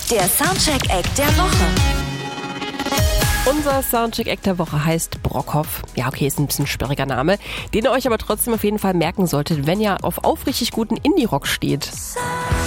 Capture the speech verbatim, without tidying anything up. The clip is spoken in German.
Der Soundcheck-Act der Woche. Unser Soundcheck-Act der Woche heißt Brockhoff. Ja, okay, ist ein bisschen sperriger Name, den ihr euch aber trotzdem auf jeden Fall merken solltet, wenn ihr auf aufrichtig guten Indie-Rock steht.